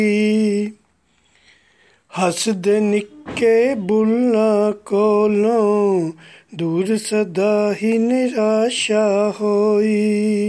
ਹੱਸਦੇ ਨਿੱਕੇ ਬੁੱਲ੍ਹਾਂ ਕੋਲੋਂ ਦੂਰ ਸਦਾ ਹੀ ਨਿਰਾਸ਼ਾ ਹੋਈ।